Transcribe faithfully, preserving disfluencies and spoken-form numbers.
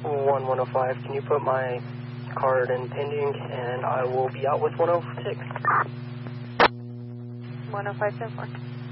one one oh five, can you put my card in pending, and I will be out with one oh six. one oh five, ten four.